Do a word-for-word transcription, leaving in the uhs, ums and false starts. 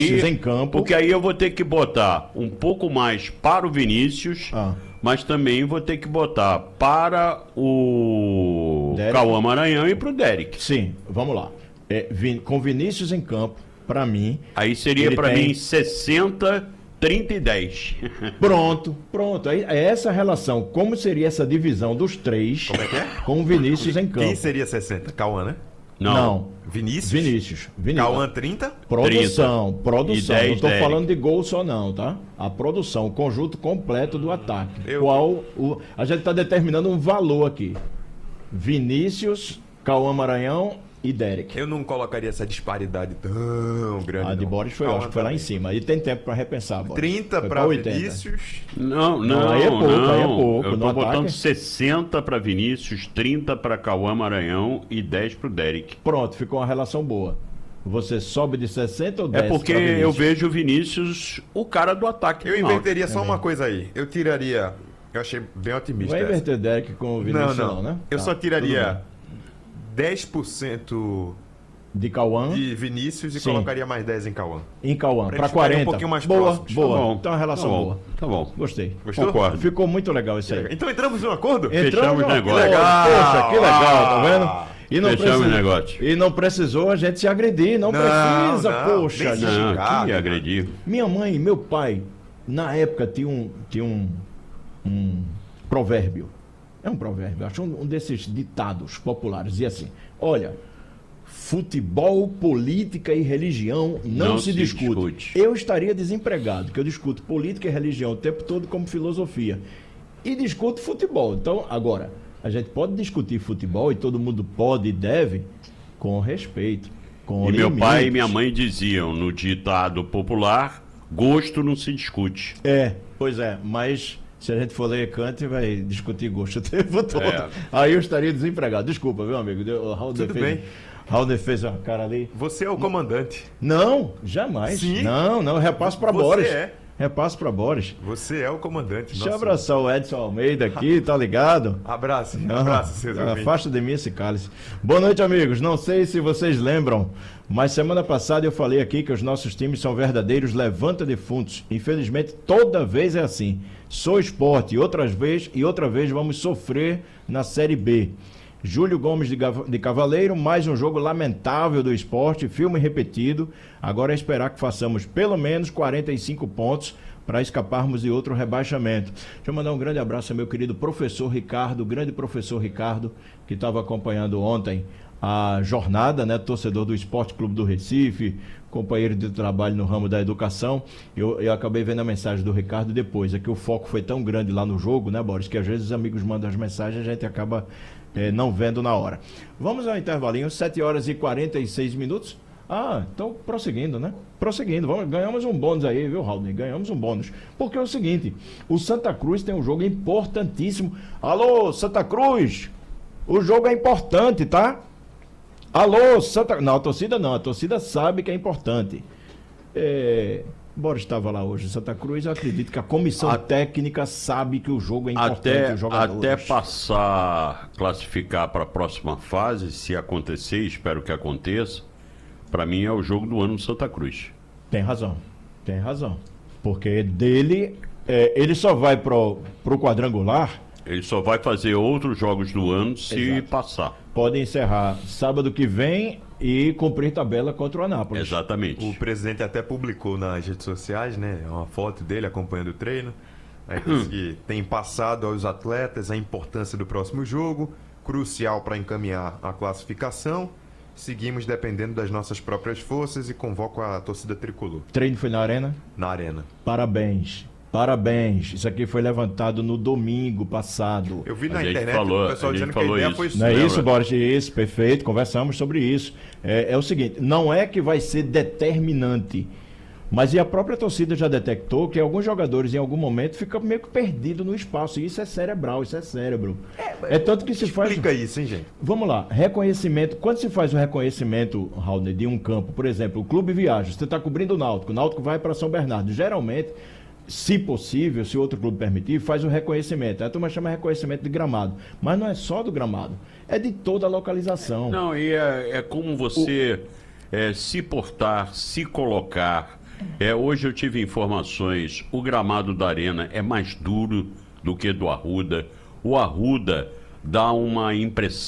em campo. Porque aí eu vou ter que botar um pouco mais para o Vinícius, Ah. mas também vou ter que botar para o Derek. Cauã Maranhão e para o Derek. Sim, vamos lá. É, Vin- com Vinícius em campo, para mim... Aí seria ele para tem- mim sessenta, trinta e dez. Pronto, pronto. Aí é essa relação. Como seria essa divisão dos três Como é que é? com o Vinícius em campo? Quem seria sessenta? Cauã, né? Não. Vinícius? Vinícius. Vinícius. Cauã trinta? Produção, produção. E dez Não estou Derek. falando de gol só não, tá? A produção, o conjunto completo do ataque. Eu- Qual o... A gente está determinando um valor aqui. Vinícius, Cauã Maranhão e Derek. Eu não colocaria essa disparidade tão grande. A de não. Boris foi, eu Cauã acho que foi lá em também. cima. Aí tem tempo para repensar, Boris. trinta Foi para oitenta. Vinícius. Não, não, Não, aí é pouco, não. aí é pouco. Eu No tô botando ataque- sessenta para Vinícius, trinta para Cauã Maranhão e dez para o Derek. Pronto, ficou uma relação boa. Você sobe de sessenta ou É desce porque pra Vinícius? eu vejo o Vinícius o cara do ataque. Eu final. inverteria só uma coisa aí. Eu tiraria... Eu achei bem otimista Vai essa. inverter Derek com o Vinícius Não, não, não. né? Eu Tá, só tudo tiraria dez por cento bem. De Cauã de Vinícius e Sim. colocaria mais dez em Cauã. em Cauã, Pra para eles ficarem quarenta. um pouquinho mais boa, próximos. boa. Tá bom, Então é uma relação tá bom, boa. Tá bom. Gostei. Gostou? Concordo. Ficou muito legal isso aí. Então entramos num acordo? Entramos Fechamos no- o negócio. Que legal. Poxa, que legal, tá vendo? E não, Fechamos precisa- o negócio. e não precisou a gente se agredir, não, Não, precisa, não, poxa. nem se gente. Não, xingar, que né? agredir. Minha mãe e meu pai, na época, tinha um, tinha um, um provérbio. É um provérbio, acho um, um desses ditados populares. Dizia assim: olha, futebol, política e religião não, Não se, se discute. discute. Eu estaria desempregado, que eu discuto política e religião o tempo todo como filosofia. E discuto futebol. Então, agora, a gente pode discutir futebol e todo mundo pode e deve com respeito. Com E meu limites. pai e minha mãe diziam no ditado popular: gosto não se discute. É, pois é, mas se a gente for ler Kant, vai discutir gosto o tempo todo. É. Aí eu estaria desempregado. Desculpa, viu, amigo? O Raul Tudo fez, bem. Raul fez uma cara ali. Você é o comandante. Não, jamais. Sim. Não, não, repasso para Você Boris. é. Repasso para Boris. Você é o comandante. Deixa eu Nossa. abraçar o Edson Almeida aqui, tá ligado? Abraço. Abraço, seus Ah, ouvintes. afasta de mim esse cálice. Boa noite, amigos. Não sei se vocês lembram, mas semana passada eu falei aqui que os nossos times são verdadeiros levanta-defuntos. Infelizmente, toda vez é assim. Sou esporte e outras vezes e outra vez vamos sofrer na Série B. Júlio Gomes de, Gav- de Cavaleiro, mais um jogo lamentável do esporte, filme repetido. Agora é esperar que façamos pelo menos quarenta e cinco pontos para escaparmos de outro rebaixamento. Deixa eu mandar um grande abraço ao meu querido professor Ricardo, grande professor Ricardo, que estava acompanhando ontem a jornada, né, torcedor do Esporte Clube do Recife, companheiro de trabalho no ramo da educação. Eu, eu acabei vendo a mensagem do Ricardo depois, é que o foco foi tão grande lá no jogo, né, Boris, que às vezes os amigos mandam as mensagens e a gente acaba eh, não vendo na hora. Vamos ao intervalinho, sete horas e quarenta e seis minutos. Ah, então prosseguindo, né? Prosseguindo, vamos, ganhamos um bônus aí, viu, Raul? Ganhamos um bônus. Porque é o seguinte, o Santa Cruz tem um jogo importantíssimo. Alô, Santa Cruz! O jogo é importante, tá? Alô, Santa... Não, a torcida não, a torcida sabe que é importante. É... Boris estava lá hoje, Santa Cruz, eu acredito que a comissão A- técnica sabe que o jogo é importante, Até, os jogadores. até passar, classificar para a próxima fase, se acontecer, espero que aconteça, para mim é o jogo do ano do Santa Cruz. Tem razão, tem razão. Porque dele, é, ele só vai pro, pro quadrangular, Ele só vai fazer outros jogos do ano se Exato. passar. pode encerrar sábado que vem e cumprir tabela contra o Anápolis. Exatamente. O presidente até publicou nas redes sociais, né? Uma foto dele acompanhando o treino. Aí disse que tem passado aos atletas a importância do próximo jogo, crucial para encaminhar a classificação. Seguimos dependendo das nossas próprias forças e convoco a torcida tricolor Treino foi na arena? na arena. Parabéns. Parabéns. Isso aqui foi levantado no domingo passado. Eu vi A na gente internet falou- o pessoal a gente dizendo que a falou ideia isso. foi Não é Lembra? isso, Boris? Isso, perfeito. Conversamos sobre isso. É, é o seguinte, não é que vai ser determinante, mas e a própria torcida já detectou que alguns jogadores em algum momento ficam meio que perdidos no espaço. E isso é cerebral, isso é cérebro. É, tanto que se faz... Explica isso, hein, gente? Vamos lá, reconhecimento. Quando se faz o reconhecimento, Raul, de um campo, por exemplo, o clube viaja, você está cobrindo o Náutico, o Náutico vai para São Bernardo. Geralmente, se possível, se outro clube permitir, faz o reconhecimento. A turma chama reconhecimento de gramado. Mas não é só do gramado, é de toda a localização. Não, e é, é como você é, se portar, se colocar, É, hoje eu tive informações, o gramado da Arena é mais duro do que do Arruda. O Arruda dá uma impressão